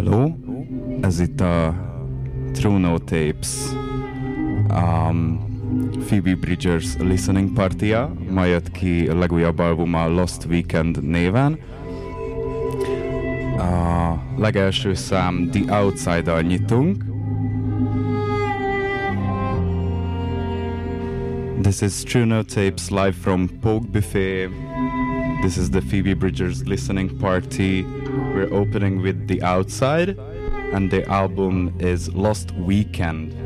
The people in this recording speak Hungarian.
Hello, ez itt a True No Tapes Phoebe Bridgers listening party-ja. Ma jött ki a legújabb albuma Lost Weekend néven. A legelső szám The Outside-dal nyitunk. This is True No Tapes live from Poke Buffet. This is the Phoebe Bridgers listening party. We're opening with The Outside, and the album is Lost Weekend.